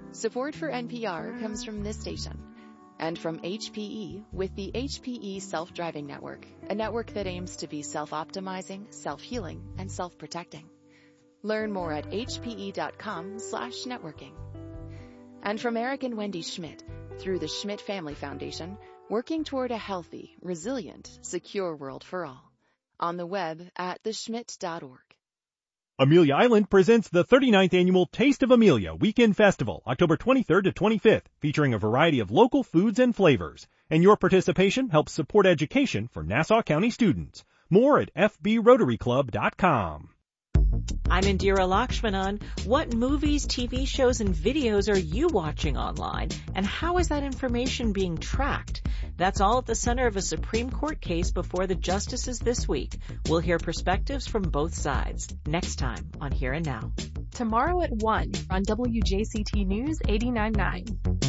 Support for NPR comes from this station and from HPE with the HPE Self-Driving Network, a network that aims to be self-optimizing, self-healing, and self-protecting. Learn more at hpe.com/networking. And from Eric and Wendy Schmidt, through the Schmidt Family Foundation, working toward a healthy, resilient, secure world for all. On the web at theschmidt.org. Amelia Island presents the 39th Annual Taste of Amelia Weekend Festival, October 23rd to 25th, featuring a variety of local foods and flavors. And your participation helps support education for Nassau County students. More at fbrotaryclub.com. I'm Indira Lakshmanan. What movies, TV shows, and videos are you watching online? And how is that information being tracked? That's all at the center of a Supreme Court case before the justices this week. We'll hear perspectives from both sides next time on Here and Now. Tomorrow at 1 on WJCT News 89.9.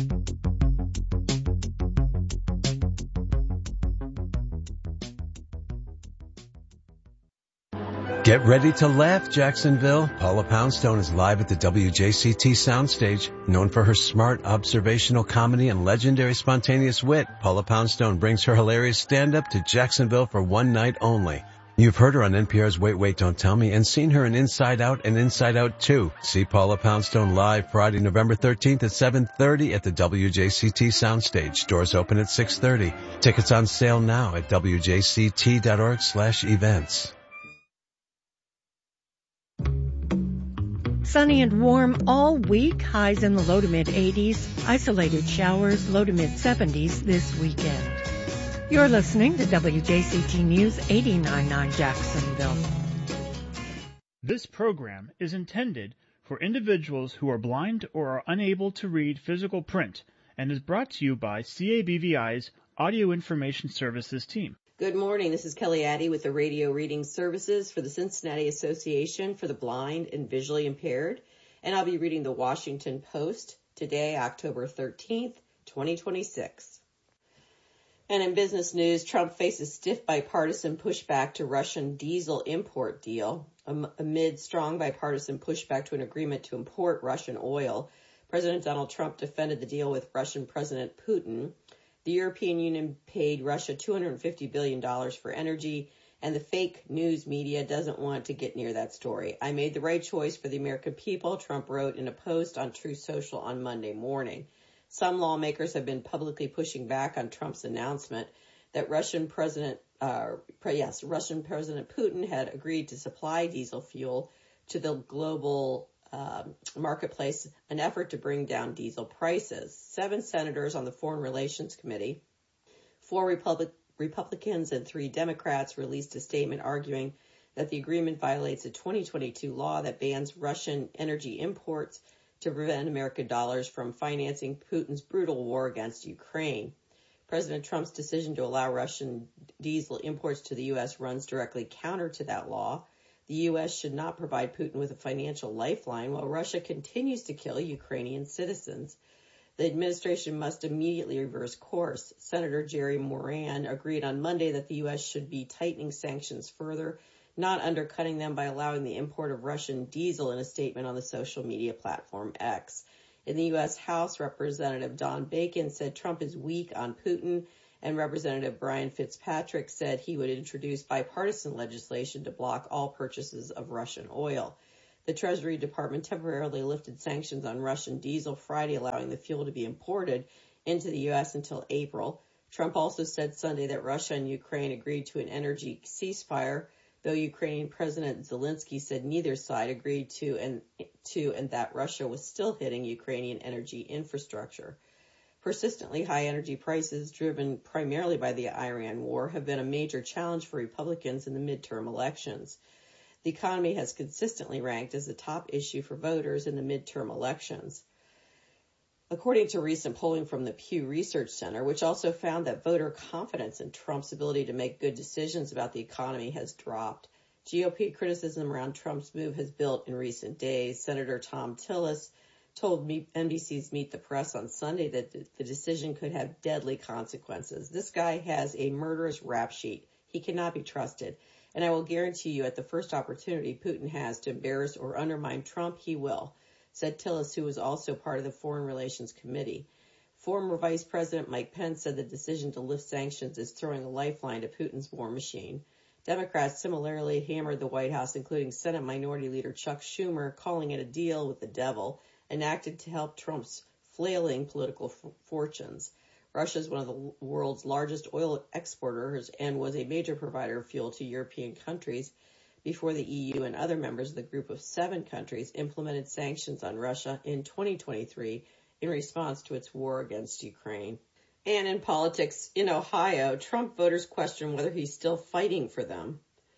Get ready to laugh, Jacksonville. Paula Poundstone is live at the WJCT soundstage. Known for her smart, observational comedy and legendary spontaneous wit, Paula Poundstone brings her hilarious stand-up to Jacksonville for one night only. You've heard her on NPR's Wait, Wait, Don't Tell Me and seen her in Inside Out and Inside Out 2. See Paula Poundstone live Friday, November 13th at 7:30 at the WJCT soundstage. Doors open at 6:30. Tickets on sale now at wjct.org/events. Sunny and warm all week, highs in the low to mid-80s, isolated showers, low to mid-70s this weekend. You're listening to WJCT News 89.9 Jacksonville. This program is intended for individuals who are blind or are unable to read physical print and is brought to you by CABVI's Audio Information Services team. Good morning. This is Kelly Addy with the Radio Reading Services for the Cincinnati Association for the Blind and Visually Impaired, and I'll be reading the Washington Post today, October 13th, 2026. And in business news, Trump faces stiff bipartisan pushback to Russian diesel import deal. Amid strong bipartisan pushback to an agreement to import Russian oil, President Donald Trump defended the deal with Russian President Putin. The European Union paid Russia $250 billion for energy, and the fake news media doesn't want to get near that story. I made the right choice for the American people, Trump wrote in a post on Truth Social on Monday morning. Some lawmakers have been publicly pushing back on Trump's announcement that Russian President Putin had agreed to supply diesel fuel to the global marketplace, an effort to bring down diesel prices. 7 senators on the Foreign Relations Committee, 4 Republicans and 3 Democrats released a statement arguing that the agreement violates a 2022 law that bans Russian energy imports to prevent American dollars from financing Putin's brutal war against Ukraine. President Trump's decision to allow Russian diesel imports to the U.S. runs directly counter to that law. The U.S. should not provide Putin with a financial lifeline while Russia continues to kill Ukrainian citizens. The administration must immediately reverse course. Senator Jerry Moran agreed on Monday that the U.S. should be tightening sanctions further, not undercutting them by allowing the import of Russian diesel in a statement on the social media platform X. In the U.S. House, Representative Don Bacon said Trump is weak on Putin, and Representative Brian Fitzpatrick said he would introduce bipartisan legislation to block all purchases of Russian oil. The Treasury Department temporarily lifted sanctions on Russian diesel Friday, allowing the fuel to be imported into the U.S. until April. Trump also said Sunday that Russia and Ukraine agreed to an energy ceasefire, though Ukrainian President Zelensky said neither side agreed to and that Russia was still hitting Ukrainian energy infrastructure. Persistently high energy prices, driven primarily by the Iran war, have been a major challenge for Republicans in the midterm elections. The economy has consistently ranked as the top issue for voters in the midterm elections. According to recent polling from the Pew Research Center, which also found that voter confidence in Trump's ability to make good decisions about the economy has dropped. GOP criticism around Trump's move has built in recent days. Senator Thom Tillis told NBC's Meet the Press on Sunday that the decision could have deadly consequences. This guy has a murderous rap sheet. He cannot be trusted. And I will guarantee you at the first opportunity Putin has to embarrass or undermine Trump, he will. said Tillis, who was also part of the Foreign Relations Committee. Former Vice President Mike Pence said the decision to lift sanctions is throwing a lifeline to Putin's war machine. Democrats similarly hammered the White House, including Senate Minority Leader Chuck Schumer, calling it a deal with the devil, enacted to help Trump's flailing political fortunes. Russia is one of the world's largest oil exporters and was a major provider of fuel to European countries before the EU and other members of the group of 7 countries implemented sanctions on Russia in 2023 in response to its war against Ukraine. And in politics, in Ohio, Trump voters question whether he's still fighting for them.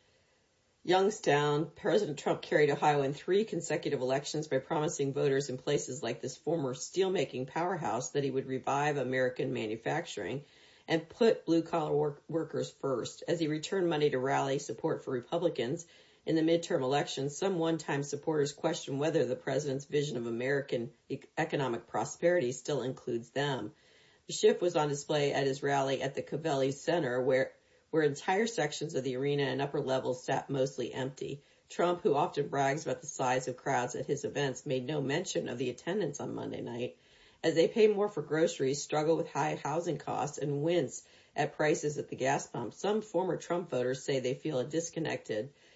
Youngstown, President Trump carried Ohio in 3 consecutive elections by promising voters in places like this former steelmaking powerhouse that he would revive American manufacturing and put blue-collar workers first. As he returned Monday to rally support for Republicans in the midterm elections, some one-time supporters questioned whether the president's vision of American economic prosperity still includes them. The shift was on display at his rally at the Covelli Center, where entire sections of the arena and upper levels sat mostly empty. Trump, who often brags about the size of crowds at his events, made no mention of the attendance on Monday night. As they pay more for groceries, struggle with high housing costs, and wince at prices at the gas pump, some former Trump voters say they feel a disconnect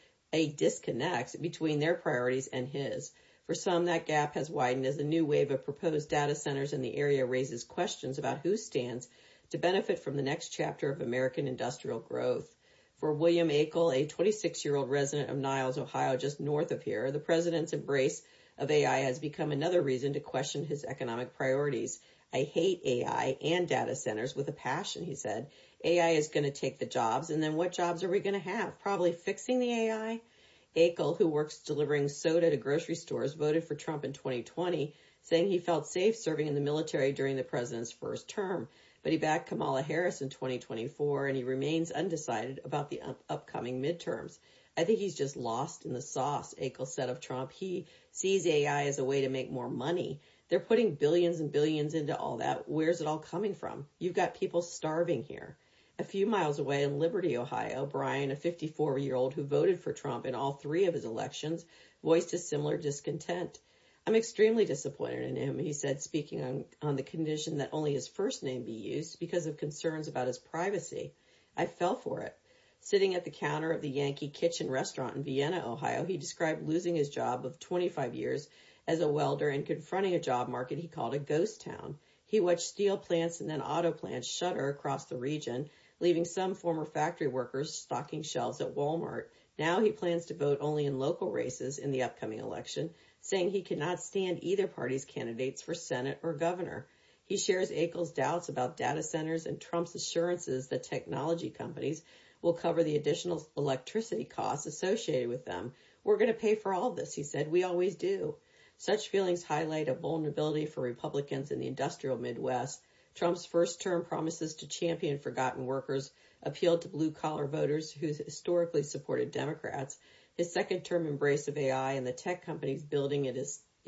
between their priorities and his. For some, that gap has widened as a new wave of proposed data centers in the area raises questions about who stands to benefit from the next chapter of American industrial growth. For William Akel, a 26-year-old resident of Niles, Ohio, just north of here, the president's embrace of AI has become another reason to question his economic priorities. I hate AI and data centers with a passion, he said. AI is going to take the jobs, and then what jobs are we going to have? Probably fixing the AI? Akel, who works delivering soda to grocery stores, voted for Trump in 2020, saying he felt safe serving in the military during the president's first term. But he backed Kamala Harris in 2024, and he remains undecided about the upcoming midterms. I think he's just lost in the sauce, Akel said of Trump. He sees AI as a way to make more money. They're putting billions and billions into all that. Where's it all coming from? You've got people starving here. A few miles away in Liberty, Ohio, Brian, a 54-year-old who voted for Trump in all 3 of his elections, voiced a similar discontent. I'm extremely disappointed in him, he said, speaking on the condition that only his first name be used because of concerns about his privacy. I fell for it. Sitting at the counter of the Yankee Kitchen restaurant in Vienna, Ohio, he described losing his job of 25 years as a welder and confronting a job market he called a ghost town. He watched steel plants and then auto plants shutter across the region, leaving some former factory workers stocking shelves at Walmart. Now he plans to vote only in local races in the upcoming election, saying he cannot stand either party's candidates for Senate or governor. He shares Akel's doubts about data centers and Trump's assurances that technology companies will cover the additional electricity costs associated with them. We're going to pay for all of this, he said. We always do. Such feelings highlight a vulnerability for Republicans in the industrial Midwest. Trump's first term promises to champion forgotten workers appealed to blue-collar voters who historically supported Democrats. His second term embrace of AI and the tech companies building it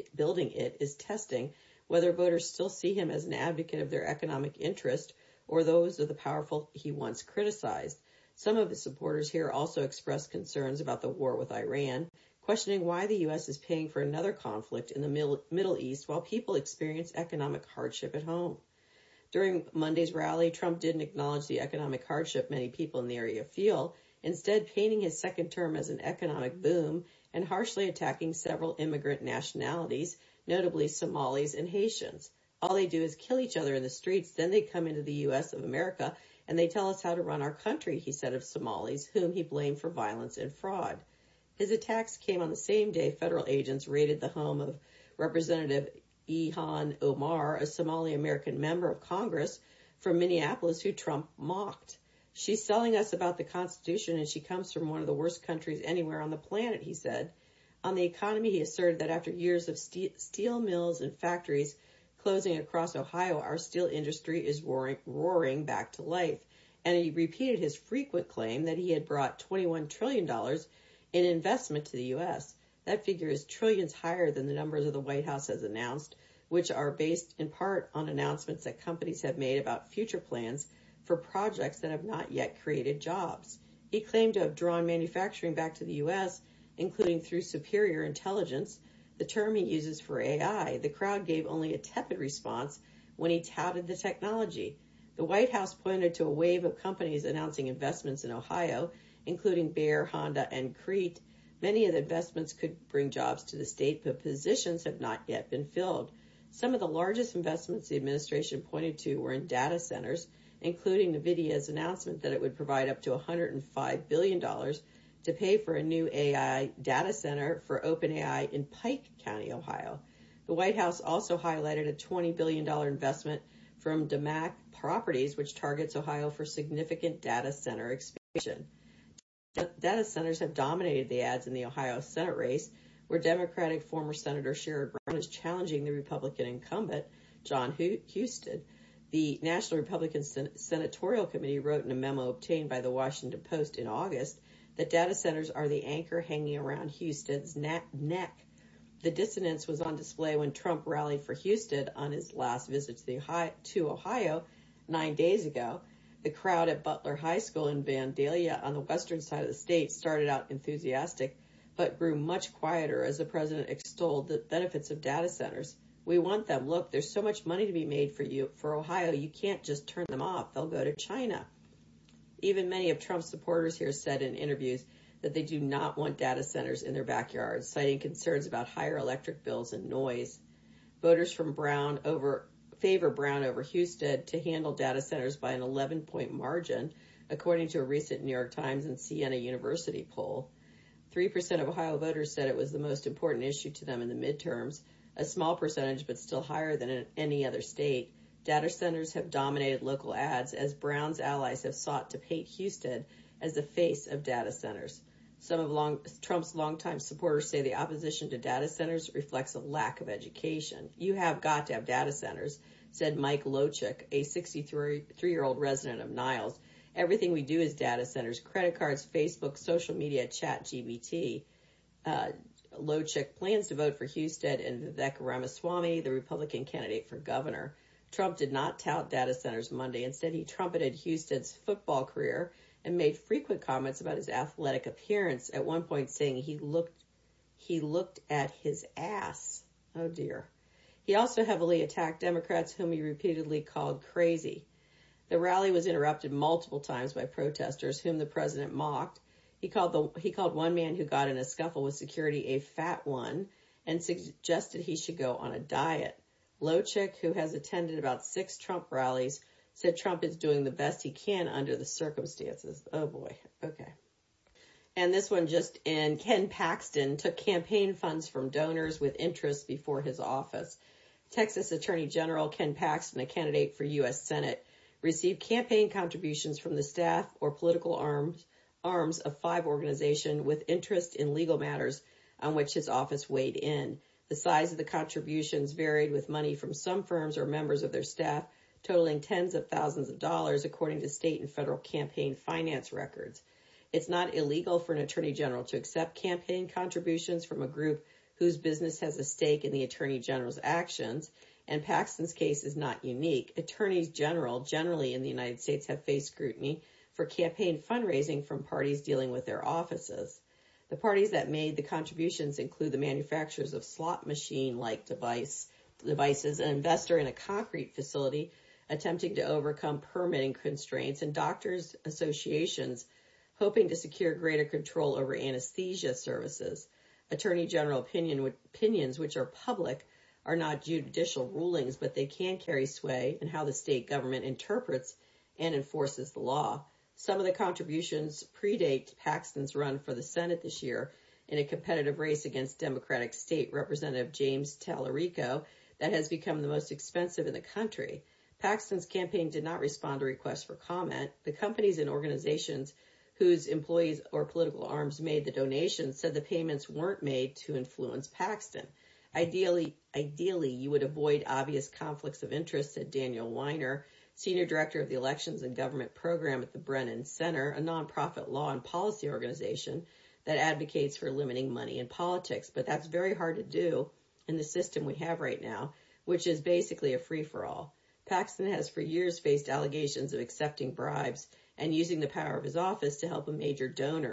is testing whether voters still see him as an advocate of their economic interest or those of the powerful he once criticized. Some of his supporters here also expressed concerns about the war with Iran, questioning why the U.S. is paying for another conflict in the Middle East while people experience economic hardship at home. During Monday's rally, Trump didn't acknowledge the economic hardship many people in the area feel, instead painting his second term as an economic boom and harshly attacking several immigrant nationalities, notably Somalis and Haitians. All they do is kill each other in the streets, then they come into the U.S. of America and they tell us how to run our country, he said of Somalis, whom he blamed for violence and fraud. His attacks came on the same day federal agents raided the home of Representative Ilhan Omar, a Somali-American member of Congress from Minneapolis who Trump mocked. She's telling us about the Constitution, and she comes from one of the worst countries anywhere on the planet, he said. On the economy, he asserted that after years of steel mills and factories closing across Ohio, our steel industry is roaring back to life. And he repeated his frequent claim that he had brought $21 trillion in investment to the U.S. That figure is trillions higher than the numbers of the White House has announced, which are based in part on announcements that companies have made about future plans for projects that have not yet created jobs. He claimed to have drawn manufacturing back to the U.S., including through superior intelligence, the term he uses for AI, the crowd gave only a tepid response when he touted the technology. The White House pointed to a wave of companies announcing investments in Ohio, including Bayer, Honda, and Crete. Many of the investments could bring jobs to the state, but positions have not yet been filled. Some of the largest investments the administration pointed to were in data centers, including NVIDIA's announcement that it would provide up to $105 billion to pay for a new AI data center for OpenAI in Pike County, Ohio. The White House also highlighted a $20 billion investment from DeMac Properties, which targets Ohio for significant data center expansion. Data centers have dominated the ads in the Ohio Senate race, where Democratic former Senator Sherrod Brown is challenging the Republican incumbent, Jon Husted. The National Republican Senatorial Committee wrote in a memo obtained by the Washington Post in August that data centers are the anchor hanging around Husted's neck. The dissonance was on display when Trump rallied for Husted on his last visit to Ohio 9 days ago. The crowd at Butler High School in Vandalia on the western side of the state started out enthusiastic, but grew much quieter as the president extolled the benefits of data centers. We want them. Look, there's so much money to be made for Ohio, you can't just turn them off. They'll go to China. Even many of Trump's supporters here said in interviews that they do not want data centers in their backyards, citing concerns about higher electric bills and noise. Voters from favor Brown over Husted to handle data centers by an 11-point margin, according to a recent New York Times and Siena University poll. 3% of Ohio voters said it was the most important issue to them in the midterms, a small percentage but still higher than in any other state. Data centers have dominated local ads as Brown's allies have sought to paint Husted as the face of data centers. Some of Trump's longtime supporters say the opposition to data centers reflects a lack of education. You have got to have data centers, said Mike Lochik, a 63-year-old resident of Niles. Everything we do is data centers, credit cards, Facebook, social media, ChatGPT. Lochik plans to vote for Husted and Vivek Ramaswamy, the Republican candidate for governor. Trump did not tout data centers Monday. Instead, he trumpeted Husted's football career and made frequent comments about his athletic appearance, at one point saying he looked at his ass. Oh, dear. He also heavily attacked Democrats whom he repeatedly called crazy. The rally was interrupted multiple times by protesters whom the president mocked. He called one man who got in a scuffle with security a fat one and suggested he should go on a diet. Lochik, who has attended about 6 Trump rallies, said Trump is doing the best he can under the circumstances. Oh, boy. Okay. And this one just in. Ken Paxton took campaign funds from donors with interest before his office. Texas Attorney General Ken Paxton, a candidate for U.S. Senate, received campaign contributions from the staff or political arms of 5 organizations with interest in legal matters on which his office weighed in. The size of the contributions varied, with money from some firms or members of their staff totaling tens of thousands of dollars, according to state and federal campaign finance records. It's not illegal for an attorney general to accept campaign contributions from a group whose business has a stake in the attorney general's actions, and Paxton's case is not unique. Attorneys general generally in the United States have faced scrutiny for campaign fundraising from parties dealing with their offices. The parties that made the contributions include the manufacturers of slot machine-like devices, an investor in a concrete facility attempting to overcome permitting constraints, and doctors' associations hoping to secure greater control over anesthesia services. Attorney General opinions, which are public, are not judicial rulings, but they can carry sway in how the state government interprets and enforces the law. Some of the contributions predate Paxton's run for the Senate this year in a competitive race against Democratic State Representative James Tallarico that has become the most expensive in the country. Paxton's campaign did not respond to requests for comment. The companies and organizations whose employees or political arms made the donations said the payments weren't made to influence Paxton. Ideally, you would avoid obvious conflicts of interest, said Daniel Weiner, Senior Director of the Elections and Government Program at the Brennan Center, a nonprofit law and policy organization that advocates for limiting money in politics. But that's very hard to do in the system we have right now, which is basically a free-for-all. Paxton has for years faced allegations of accepting bribes and using the power of his office to help a major donor.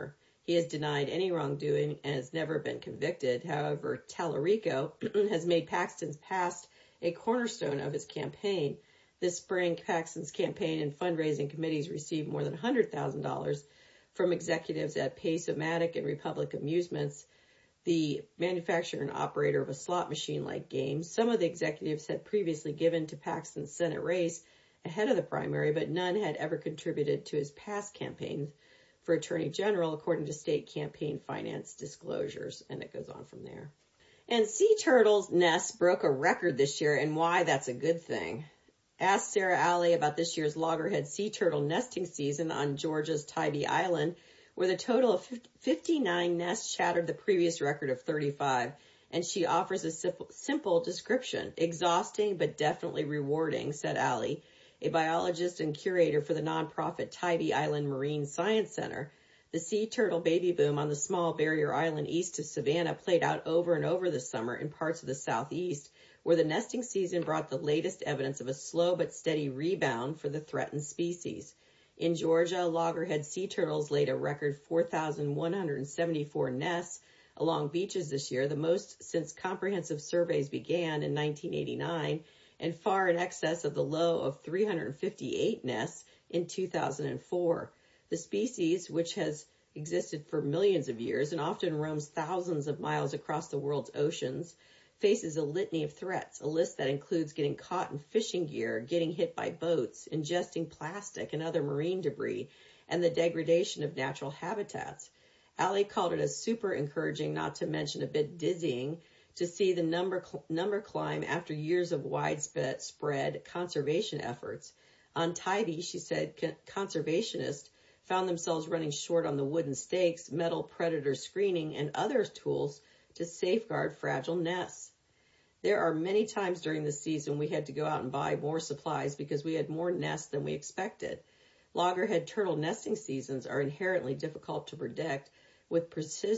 He has denied any wrongdoing and has never been convicted. However, Tallarico has made Paxton's past a cornerstone of his campaign. This spring, Paxton's campaign and fundraising committees received more than $100,000 from executives at Pace-O-Matic and Republic Amusements, the manufacturer and operator of a slot machine-like game. Some of the executives had previously given to Paxton's Senate race ahead of the primary, but none had ever contributed to his past campaigns for Attorney General, according to state campaign finance disclosures, and it goes on from there. And sea turtles' nests broke a record this year, and why that's a good thing. Ask Sarah Alley about this year's loggerhead sea turtle nesting season on Georgia's Tybee Island, where the total of 59 nests shattered the previous record of 35, and she offers a simple description. Exhausting, but definitely rewarding, said Alley, a biologist and curator for the nonprofit Tybee Island Marine Science Center. The sea turtle baby boom on the small barrier island east of Savannah played out over and over this summer in parts of the southeast, where the nesting season brought the latest evidence of a slow but steady rebound for the threatened species. In Georgia, loggerhead sea turtles laid a record 4,174 nests along beaches this year, the most since comprehensive surveys began in 1989, and far in excess of the low of 358 nests in 2004. The species, which has existed for millions of years and often roams thousands of miles across the world's oceans, faces a litany of threats, a list that includes getting caught in fishing gear, getting hit by boats, ingesting plastic and other marine debris, and the degradation of natural habitats. Alley called it a super encouraging, not to mention a bit dizzying, to see the number climb after years of widespread conservation efforts. On Tybee, she said, conservationists found themselves running short on the wooden stakes, metal predator screening, and other tools to safeguard fragile nests. There are many times during the season we had to go out and buy more supplies because we had more nests than we expected. Loggerhead turtle nesting seasons are inherently difficult to predict with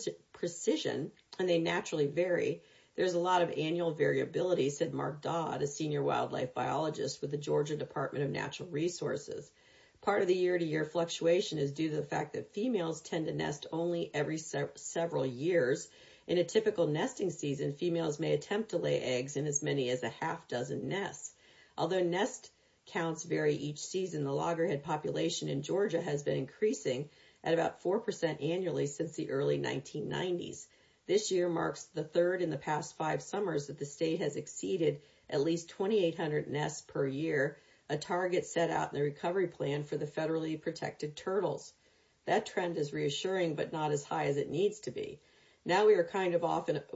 precision, and they naturally vary. There's a lot of annual variability, said Mark Dodd, a senior wildlife biologist with the Georgia Department of Natural Resources. Part of the year-to-year fluctuation is due to the fact that females tend to nest only every several years. In a typical nesting season, females may attempt to lay eggs in as many as a half dozen nests. Although nest counts vary each season, the loggerhead population in Georgia has been increasing at about 4% annually since the early 1990s. This year marks the third in the past 5 summers that the state has exceeded at least 2,800 nests per year, a target set out in the recovery plan for the federally protected turtles. That trend is reassuring, but not as high as it needs to be. Now we are kind of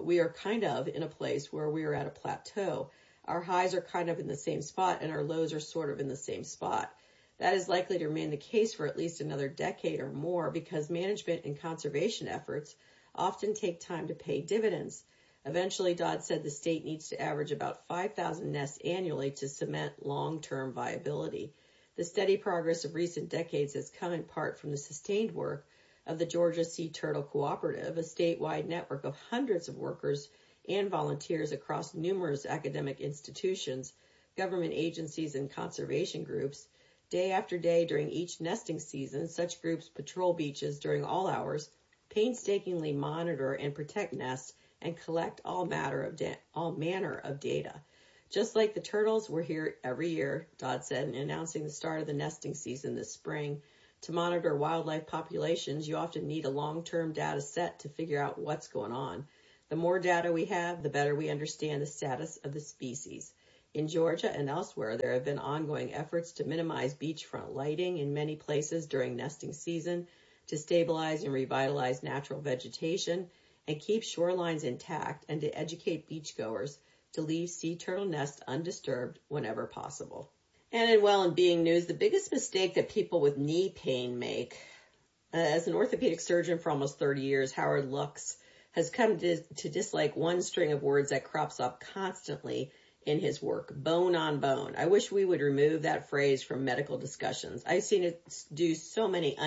in a place where we are at a plateau. Our highs are kind of in the same spot, and our lows are sort of in the same spot. That is likely to remain the case for at least another decade or more because management and conservation efforts often take time to pay dividends. Eventually, Dodd said the state needs to average about 5,000 nests annually to cement long-term viability. The steady progress of recent decades has come in part from the sustained work of the Georgia Sea Turtle Cooperative, a statewide network of hundreds of workers and volunteers across numerous academic institutions, government agencies, and conservation groups. Day after day during each nesting season, such groups patrol beaches during all hours, painstakingly monitor and protect nests, and collect all manner of data. Just like the turtles, we're here every year, Dodd said, in announcing the start of the nesting season this spring. To monitor wildlife populations, you often need a long-term data set to figure out what's going on. The more data we have, the better we understand the status of the species. In Georgia and elsewhere, there have been ongoing efforts to minimize beachfront lighting in many places during nesting season, to stabilize and revitalize natural vegetation, and keep shorelines intact, and to educate beachgoers to leave sea turtle nests undisturbed whenever possible. And in well-being news, the biggest mistake that people with knee pain make. As an orthopedic surgeon for almost 30 years, Howard Lux has come to dislike one string of words that crops up constantly in his work: bone on bone. I wish we would remove that phrase from medical discussions. I've seen it do so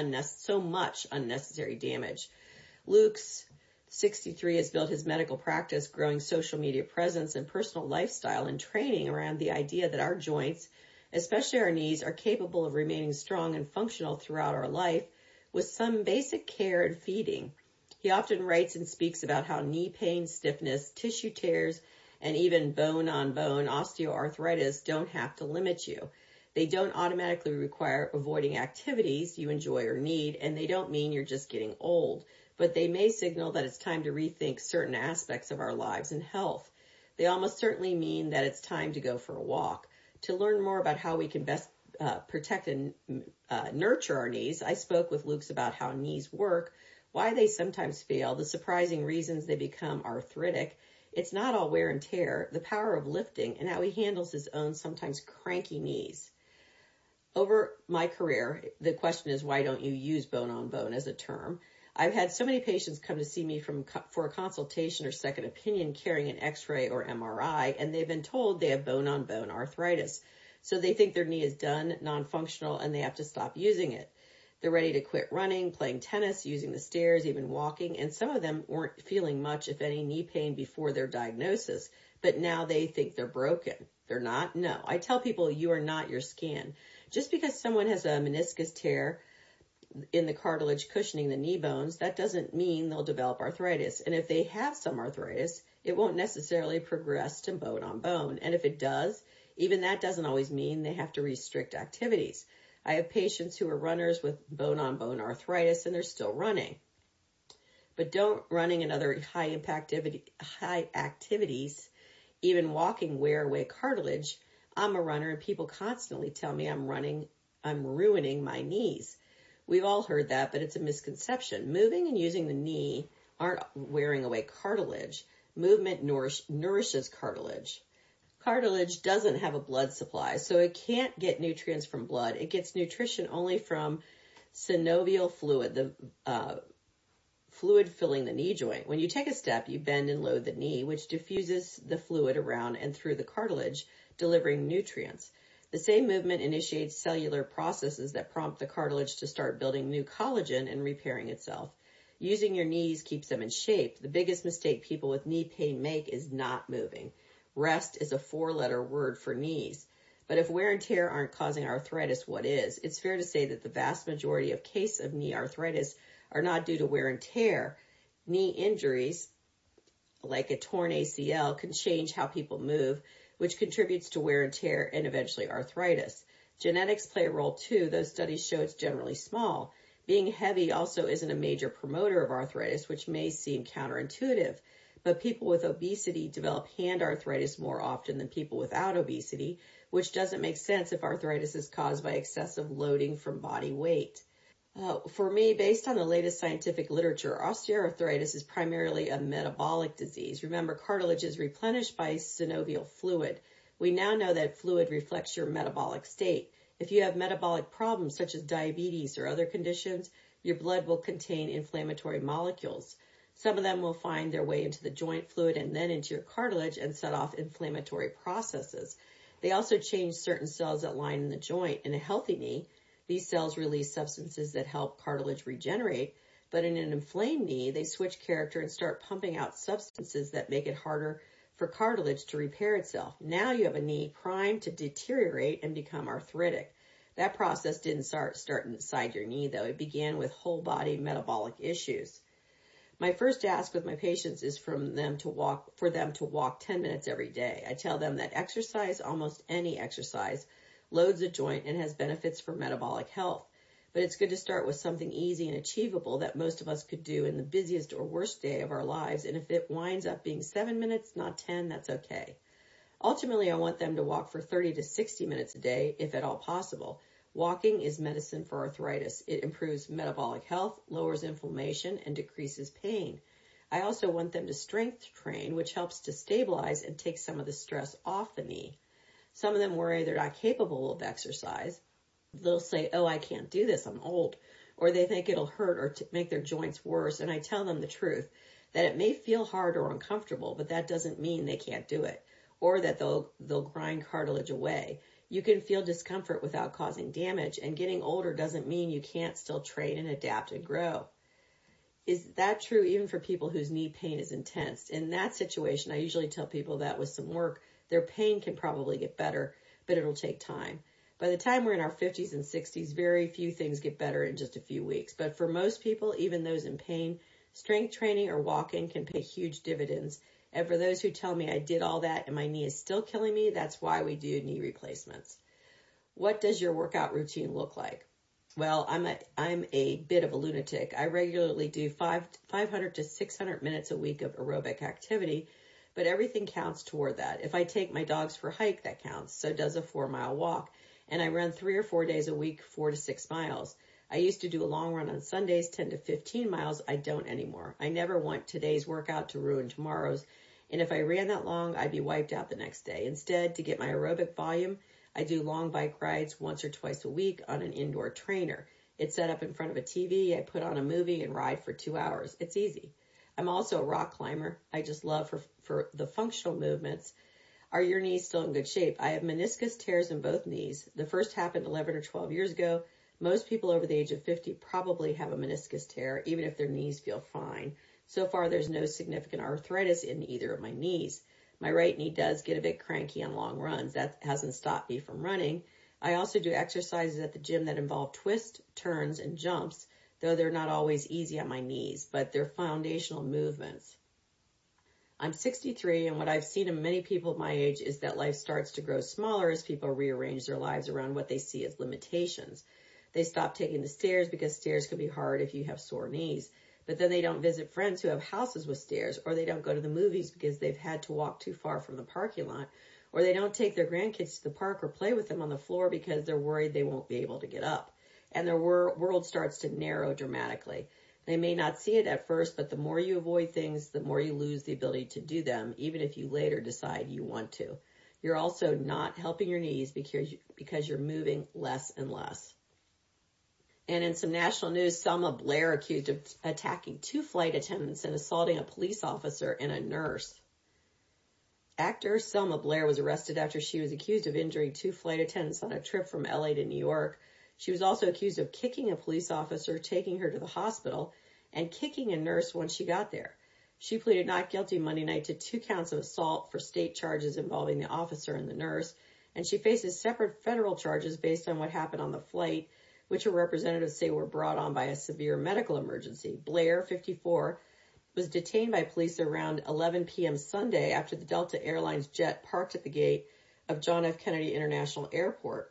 much unnecessary damage. Luke's 63 has built his medical practice, growing social media presence and personal lifestyle and training around the idea that our joints, especially our knees, are capable of remaining strong and functional throughout our life with some basic care and feeding. He often writes and speaks about how knee pain, stiffness, tissue tears, and even bone-on-bone osteoarthritis don't have to limit you. They don't automatically require avoiding activities you enjoy or need, and they don't mean you're just getting old, but they may signal that it's time to rethink certain aspects of our lives and health. They almost certainly mean that it's time to go for a walk. To learn more about how we can best protect and nurture our knees, I spoke with Lukes about how knees work, why they sometimes fail, the surprising reasons they become arthritic. It's not all wear and tear, the power of lifting, and how he handles his own sometimes cranky knees. Over my career, the question is, why don't you use bone-on-bone as a term? I've had so many patients come to see me for a consultation or second opinion carrying an X-ray or MRI, and they've been told they have bone-on-bone arthritis. So they think their knee is done, non-functional, and they have to stop using it. They're ready to quit running, playing tennis, using the stairs, even walking, and some of them weren't feeling much, if any, knee pain before their diagnosis, but now they think they're broken. They're not? No. I tell people you are not your scan. Just because someone has a meniscus tear in the cartilage cushioning the knee bones, that doesn't mean they'll develop arthritis. And if they have some arthritis, it won't necessarily progress to bone on bone. And if it does, even that doesn't always mean they have to restrict activities. I have patients who are runners with bone on bone arthritis and they're still running. But don't running and other high activities, even walking, wear away cartilage. I'm a runner and people constantly tell me I'm ruining my knees. We've all heard that, but it's a misconception. Moving and using the knee aren't wearing away cartilage. Movement nourishes cartilage. Cartilage doesn't have a blood supply, so it can't get nutrients from blood. It gets nutrition only from synovial fluid, the fluid filling the knee joint. When you take a step, you bend and load the knee, which diffuses the fluid around and through the cartilage, delivering nutrients. The same movement initiates cellular processes that prompt the cartilage to start building new collagen and repairing itself. Using your knees keeps them in shape. The biggest mistake people with knee pain make is not moving. Rest is a 4-letter word for knees. But if wear and tear aren't causing arthritis, what is? It's fair to say that the vast majority of cases of knee arthritis are not due to wear and tear. Knee injuries, like a torn ACL, can change how people move, which contributes to wear and tear and eventually arthritis. Genetics play a role too, though studies show it's generally small. Being heavy also isn't a major promoter of arthritis, which may seem counterintuitive. But people with obesity develop hand arthritis more often than people without obesity, which doesn't make sense if arthritis is caused by excessive loading from body weight. For me, based on the latest scientific literature, osteoarthritis is primarily a metabolic disease. Remember, cartilage is replenished by synovial fluid. We now know that fluid reflects your metabolic state. If you have metabolic problems such as diabetes or other conditions, your blood will contain inflammatory molecules. Some of them will find their way into the joint fluid and then into your cartilage and set off inflammatory processes. They also change certain cells that line in the joint. In a healthy knee, these cells release substances that help cartilage regenerate, but in an inflamed knee, they switch character and start pumping out substances that make it harder for cartilage to repair itself. Now you have a knee primed to deteriorate and become arthritic. That process didn't start inside your knee, though. It began with whole body metabolic issues. My first ask with my patients is for them to walk 10 minutes every day. I tell them that exercise, almost any exercise, loads a joint and has benefits for metabolic health. But it's good to start with something easy and achievable that most of us could do in the busiest or worst day of our lives. And if it winds up being 7 minutes, not 10, that's okay. Ultimately, I want them to walk for 30 to 60 minutes a day, if at all possible. Walking is medicine for arthritis. It improves metabolic health, lowers inflammation, and decreases pain. I also want them to strength train, which helps to stabilize and take some of the stress off the knee. Some of them worry they're not capable of exercise. They'll say, oh, I can't do this, I'm old. Or they think it'll hurt or make their joints worse. And I tell them the truth, that it may feel hard or uncomfortable, but that doesn't mean they can't do it, or that they'll grind cartilage away. You can feel discomfort without causing damage, and getting older doesn't mean you can't still train and adapt and grow. Is that true even for people whose knee pain is intense? In that situation, I usually tell people that with some work, their pain can probably get better, but it'll take time. By the time we're in our 50s and 60s, very few things get better in just a few weeks. But for most people, even those in pain, Strength training or walking can pay huge dividends. And for those who tell me I did all that and my knee is still killing me, that's why we do knee replacements. What does your workout routine look like? Well, I'm a bit of a lunatic. I regularly do 500 to 600 minutes a week of aerobic activity, but everything counts toward that. If I take my dogs for a hike, that counts. So does a 4-mile walk. And I run 3 or 4 days a week, 4 to 6 miles. I used to do a long run on Sundays, 10 to 15 miles. I don't anymore. I never want today's workout to ruin tomorrow's. And if I ran that long, I'd be wiped out the next day. Instead, to get my aerobic volume, I do long bike rides once or twice a week on an indoor trainer. It's set up in front of a TV. I put on a movie and ride for 2 hours. It's easy. I'm also a rock climber. I just love for the functional movements. Are your knees still in good shape? I have meniscus tears in both knees. The first happened 11 or 12 years ago. Most people over the age of 50 probably have a meniscus tear, even if their knees feel fine. So far, there's no significant arthritis in either of my knees. My right knee does get a bit cranky on long runs. That hasn't stopped me from running. I also do exercises at the gym that involve twists, turns, and jumps, though they're not always easy on my knees, but they're foundational movements. I'm 63, and what I've seen in many people my age is that life starts to grow smaller as people rearrange their lives around what they see as limitations. They stop taking the stairs because stairs can be hard if you have sore knees. But then they don't visit friends who have houses with stairs, or they don't go to the movies because they've had to walk too far from the parking lot, or they don't take their grandkids to the park or play with them on the floor because they're worried they won't be able to get up. And their world starts to narrow dramatically. They may not see it at first, but the more you avoid things, the more you lose the ability to do them, even if you later decide you want to. You're also not helping your knees because you're moving less and less. And in some national news, Selma Blair accused of attacking 2 flight attendants and assaulting a police officer and a nurse. Actor Selma Blair was arrested after she was accused of injuring 2 flight attendants on a trip from LA to New York. She was also accused of kicking a police officer, taking her to the hospital, and kicking a nurse once she got there. She pleaded not guilty Monday night to 2 counts of assault for state charges involving the officer and the nurse, and she faces separate federal charges based on what happened on the flight, which her representatives say were brought on by a severe medical emergency. Blair, 54, was detained by police around 11 p.m. Sunday after the Delta Airlines jet parked at the gate of John F. Kennedy International Airport.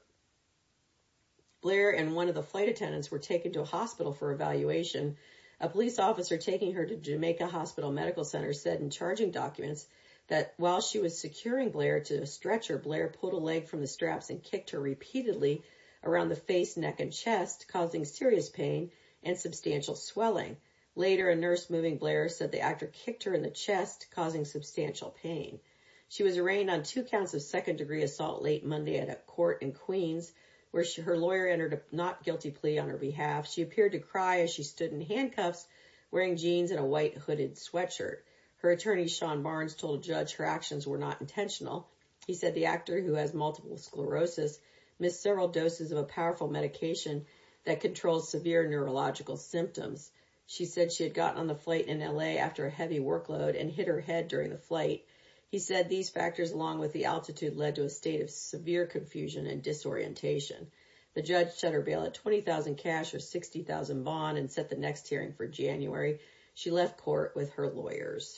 Blair and one of the flight attendants were taken to a hospital for evaluation. A police officer taking her to Jamaica Hospital Medical Center said in charging documents that while she was securing Blair to a stretcher, Blair pulled a leg from the straps and kicked her repeatedly around the face, neck, and chest, causing serious pain and substantial swelling. Later, a nurse moving Blair said the actor kicked her in the chest, causing substantial pain. She was arraigned on 2 counts of second-degree assault late Monday at a court in Queens, where her lawyer entered a not guilty plea on her behalf. She appeared to cry as she stood in handcuffs, wearing jeans and a white hooded sweatshirt. Her attorney, Sean Barnes, told a judge her actions were not intentional. He said the actor, who has multiple sclerosis, missed several doses of a powerful medication that controls severe neurological symptoms. She said she had gotten on the flight in LA after a heavy workload and hit her head during the flight. He said these factors, along with the altitude, led to a state of severe confusion and disorientation. The judge set her bail at $20,000 cash or $60,000 bond and set the next hearing for January. She left court with her lawyers.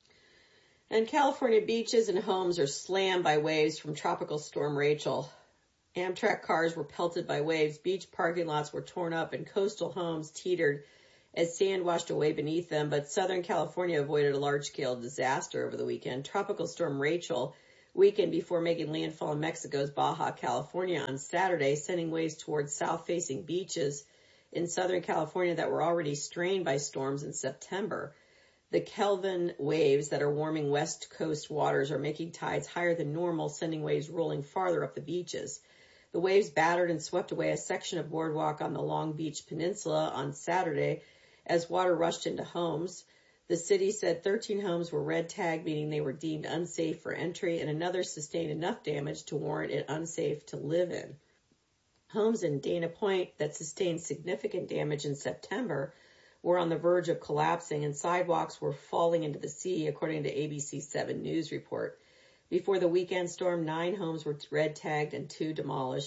And California beaches and homes are slammed by waves from Tropical Storm Rachel. Amtrak cars were pelted by waves, beach parking lots were torn up, and coastal homes teetered as sand washed away beneath them. But Southern California avoided a large-scale disaster over the weekend. Tropical Storm Rachel weakened before making landfall in Mexico's Baja California on Saturday, sending waves towards south-facing beaches in Southern California that were already strained by storms in September. The Kelvin waves that are warming west coast waters are making tides higher than normal, sending waves rolling farther up the beaches. The waves battered and swept away a section of boardwalk on the Long Beach Peninsula on Saturday as water rushed into homes. The city said 13 homes were red tagged, meaning they were deemed unsafe for entry, and another sustained enough damage to warrant it unsafe to live in. Homes in Dana Point that sustained significant damage in September were on the verge of collapsing, and sidewalks were falling into the sea, according to ABC 7 News report. Before the weekend storm, 9 homes were red tagged and 2 demolished.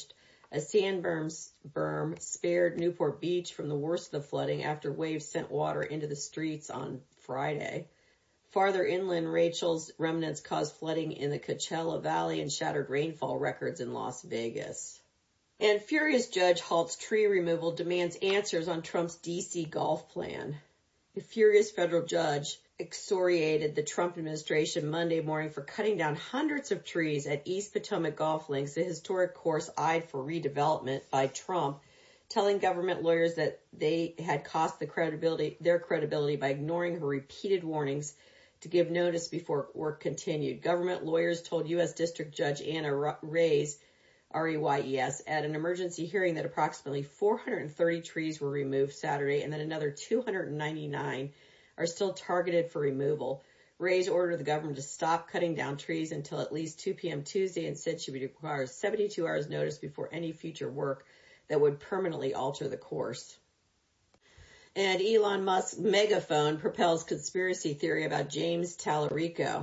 A sand berm spared Newport Beach from the worst of the flooding after waves sent water into the streets on Friday. Farther inland, Rachel's remnants caused flooding in the Coachella Valley and shattered rainfall records in Las Vegas. And furious judge halts tree removal, demands answers on Trump's D.C. golf plan. A furious federal judge excoriated the Trump administration Monday morning for cutting down hundreds of trees at East Potomac Golf Links, a historic course eyed for redevelopment by Trump, telling government lawyers that they had cost their credibility by ignoring her repeated warnings to give notice before work continued. Government lawyers told U.S. District Judge Anna Reyes, R-E-Y-E-S, at an emergency hearing that approximately 430 trees were removed Saturday and that another 299 are still targeted for removal. Reyes ordered the government to stop cutting down trees until at least 2 p.m. Tuesday and said she would require 72 hours notice before any future work that would permanently alter the course. And Elon Musk's megaphone propels conspiracy theory about James Tallarico.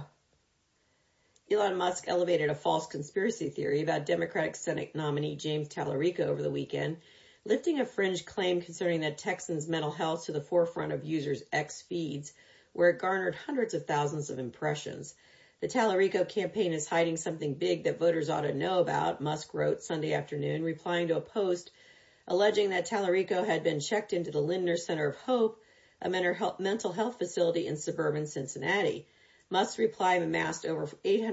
Elon Musk elevated a false conspiracy theory about Democratic Senate nominee James Tallarico over the weekend, lifting a fringe claim concerning that Texans' mental health to the forefront of users' X feeds, where it garnered hundreds of thousands of impressions. The Tallarico campaign is hiding something big that voters ought to know about, Musk wrote Sunday afternoon, replying to a post alleging that Tallarico had been checked into the Lindner Center of Hope, a mental health facility in suburban Cincinnati. Musk's reply amassed over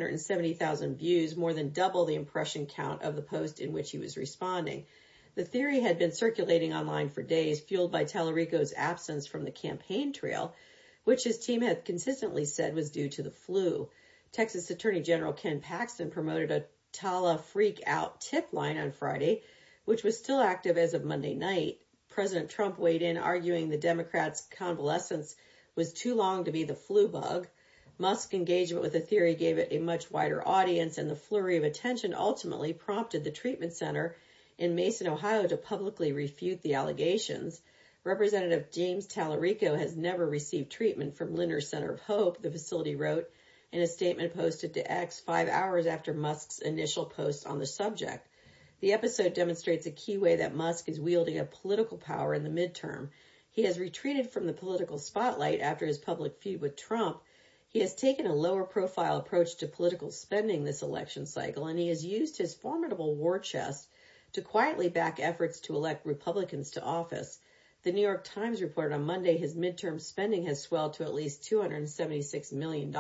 870,000 views, more than double the impression count of the post in which he was responding. The theory had been circulating online for days, fueled by Tallarico's absence from the campaign trail, which his team had consistently said was due to the flu. Texas Attorney General Ken Paxton promoted a Talla Freak Out tip line on Friday, which was still active as of Monday night. President Trump weighed in, arguing the Democrats' convalescence was too long to be the flu bug. Musk's engagement with the theory gave it a much wider audience, and the flurry of attention ultimately prompted the treatment center in Mason, Ohio, to publicly refute the allegations. Representative James Tallarico has never received treatment from Lindner Center of Hope, the facility wrote in a statement posted to X 5 hours after Musk's initial post on the subject. The episode demonstrates a key way that Musk is wielding a political power in the midterm. He has retreated from the political spotlight after his public feud with Trump. He has taken a lower-profile approach to political spending this election cycle, and he has used his formidable war chest to quietly back efforts to elect Republicans to office. The New York Times reported on Monday his midterm spending has swelled to at least $276 million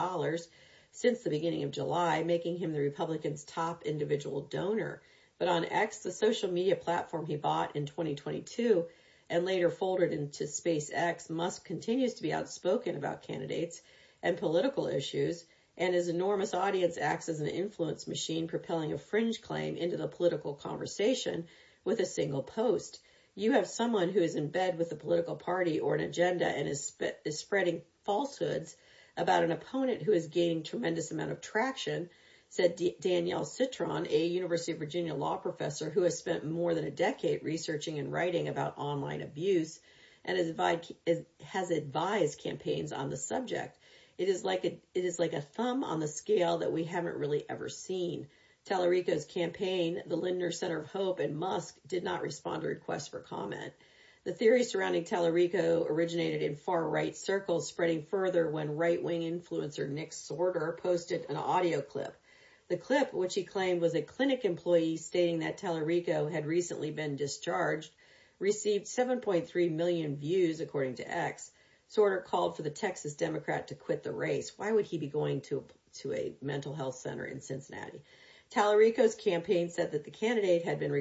since the beginning of July, making him the Republicans' top individual donor. But on X, the social media platform he bought in 2022 and later folded into SpaceX, Musk continues to be outspoken about candidates and political issues, and his enormous audience acts as an influence machine, propelling a fringe claim into the political conversation with a single post. You have someone who is in bed with a political party or an agenda and is spreading falsehoods about an opponent who is gaining tremendous amount of traction, said Danielle Citron, a University of Virginia law professor who has spent more than a decade researching and writing about online abuse and has advised campaigns on the subject. It is like a thumb on the scale that we haven't really ever seen. Tallarico's campaign, the Lindner Center of Hope, and Musk did not respond to requests for comment. The theory surrounding Tallarico originated in far-right circles, spreading further when right-wing influencer Nick Sorter posted an audio clip. The clip, which he claimed was a clinic employee stating that Tallarico had recently been discharged, received 7.3 million views, according to X. Sorter called for the Texas Democrat to quit the race. Why would he be going to a mental health center in Cincinnati? Tallarico's campaign said that the candidate had been